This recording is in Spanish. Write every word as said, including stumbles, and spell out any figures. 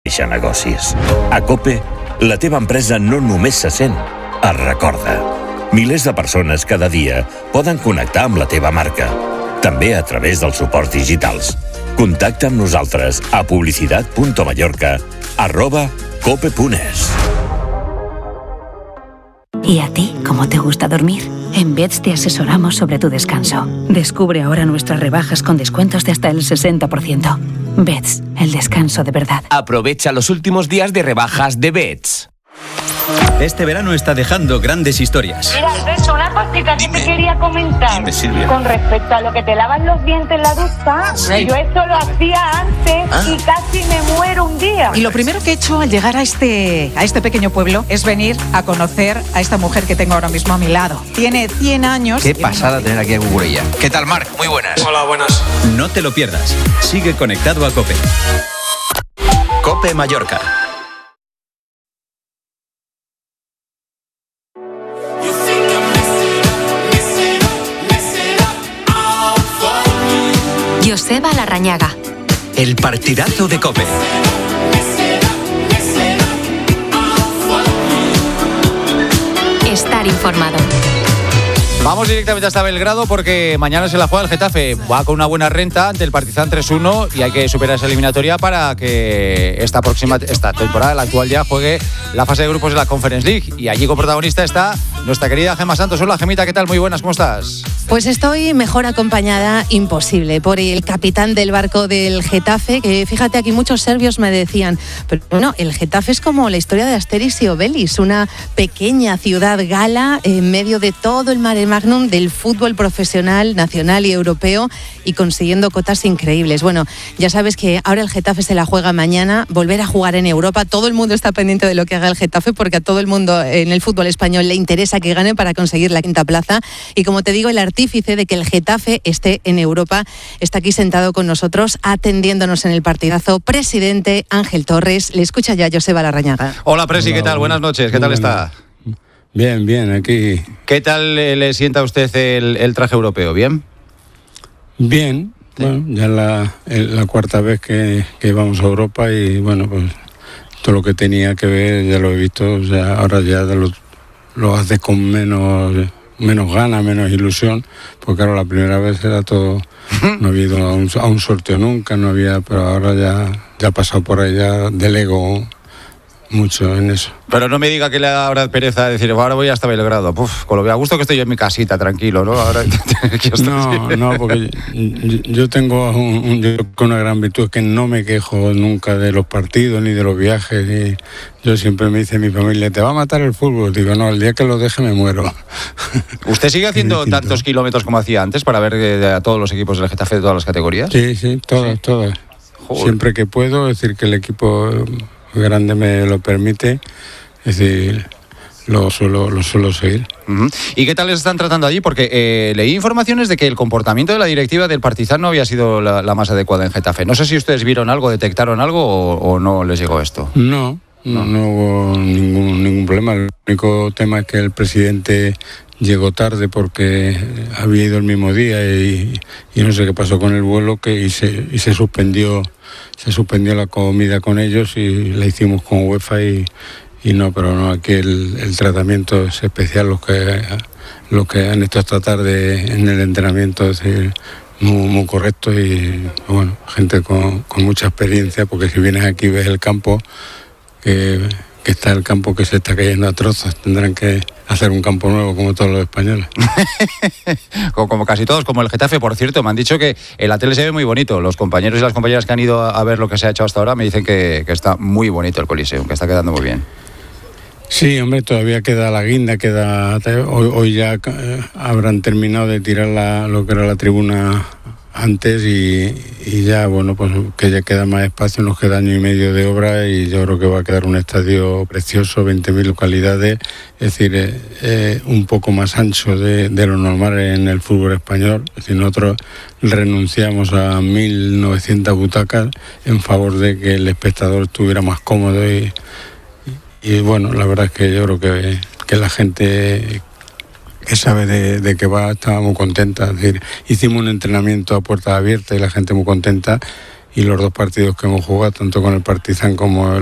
deixar negocis. A COPE, la teva empresa no només se sent, es recorda. Milers de persones cada dia poden connectar amb la teva marca, també a través dels suports digitals. Contacta amb nosaltres a publicidad.mallorca arroba cope.es. ¿Y a ti, cómo te gusta dormir? En Beds te asesoramos sobre tu descanso. Descubre ahora nuestras rebajas con descuentos de hasta el sesenta por ciento. Beds, el descanso de verdad. Aprovecha los últimos días de rebajas de Beds. Este verano está dejando grandes historias. Mira, Alberto, una cosita que te quería comentar. Dime, Silvia. Con respecto a lo que te lavan los dientes en la ducha, Sí. yo esto lo hacía antes Ah. y casi me muero un día. Y lo primero que he hecho al llegar a este, a este pequeño pueblo es venir a conocer a esta mujer que tengo ahora mismo a mi lado. Tiene cien años. Qué pasada tener aquí a Gugurella. ¿Qué tal, Marc? Muy buenas. Hola, buenas. No te lo pierdas. Sigue conectado a COPE. COPE Mallorca. Joseba Larrañaga. El partidazo de COPE. Estar informado. Vamos directamente hasta Belgrado porque mañana se la juega el Getafe. Va con una buena renta ante el Partizan tres uno y hay que superar esa eliminatoria para que esta próxima esta temporada, la actual ya, juegue la fase de grupos de la Conference League. Y allí como protagonista está nuestra querida Gemma Santos. Hola, Gemita, ¿qué tal? Muy buenas, ¿cómo estás? Pues estoy mejor acompañada imposible por el capitán del barco del Getafe, que fíjate, aquí muchos serbios me decían, pero bueno, el Getafe es como la historia de Asterix y Obelix, una pequeña ciudad gala en medio de todo el mare magnum del fútbol profesional, nacional y europeo, y consiguiendo cotas increíbles. Bueno, ya sabes que ahora el Getafe se la juega mañana, volver a jugar en Europa. Todo el mundo está pendiente de lo que haga el Getafe porque a todo el mundo en el fútbol español le interesa que gane para conseguir la quinta plaza. Y como te digo, el artífice de que el Getafe esté en Europa está aquí sentado con nosotros atendiéndonos en el partidazo. Presidente Ángel Torres, le escucha ya Joseba Larrañaga. Hola, Presi, ¿qué tal? Buenas noches, ¿qué tal está? Bien, bien, aquí. ¿Qué tal le, le sienta a usted el, el traje europeo? ¿Bien? Bien, sí. Bueno, ya la, la cuarta vez que, que vamos a Europa y bueno, pues todo lo que tenía que ver ya lo he visto, o sea, ahora ya lo, lo haces con menos, menos ganas, menos ilusión, porque claro, la primera vez era todo, no había ido a un, a un sorteo nunca, no había, pero ahora ya, ya ha pasado por ahí, ya delego mucho en eso. Pero no me diga que le da ahora pereza decir, ahora voy hasta Belgrado. Puf, con lo que a gusto que estoy yo en mi casita, tranquilo, ¿no? Ahora, no, no, porque yo, yo tengo un, un, yo con una gran virtud, es que no me quejo nunca de los partidos ni de los viajes. Ni, yo siempre me dice mi familia, ¿te va a matar el fútbol? Digo, no, el día que lo deje me muero. ¿Usted sigue haciendo tantos kilómetros como hacía antes para ver eh, a todos los equipos del Getafe de todas las categorías? Sí, sí, todas, sí. todas. Joder. Siempre que puedo, es decir, que el equipo grande me lo permite, es decir, lo suelo, lo suelo seguir. Uh-huh. ¿Y qué tal les están tratando allí? Porque eh, leí informaciones de que el comportamiento de la directiva del Partizan no había sido la, la más adecuada en Getafe. No sé si ustedes vieron algo, detectaron algo o, o no les llegó esto. No, no, no hubo ningún, ningún problema. El único tema es que el presidente llegó tarde porque había ido el mismo día y, y no sé qué pasó con el vuelo que y se, y se suspendió se suspendió la comida con ellos y la hicimos con UEFA y, y no, pero no, aquí el, el tratamiento es especial, los que los que han hecho esta tarde en el entrenamiento, es decir, muy, muy correcto y bueno, gente con, con mucha experiencia, porque si vienes aquí ves el campo que que está el campo que se está cayendo a trozos, tendrán que hacer un campo nuevo como todos los españoles. como, como casi todos, como el Getafe, por cierto, me han dicho que la tele se ve muy bonito. Los compañeros y las compañeras que han ido a ver lo que se ha hecho hasta ahora me dicen que, que está muy bonito el Coliseo, que está quedando muy bien. Sí, hombre, todavía queda la guinda, queda hoy, hoy ya eh, habrán terminado de tirar la, lo que era la tribuna antes y, y ya, bueno, pues que ya queda más espacio, nos queda año y medio de obra y yo creo que va a quedar un estadio precioso, veinte mil localidades, es decir, eh, eh, un poco más ancho de, de lo normal en el fútbol español. Es decir, nosotros renunciamos a mil novecientas butacas en favor de que el espectador estuviera más cómodo y, y, y bueno, la verdad es que yo creo que, que la gente que sabe de, de qué va, estaba muy contenta. Es decir, hicimos un entrenamiento a puerta abierta y la gente muy contenta, y los dos partidos que hemos jugado, tanto con el Partizan como el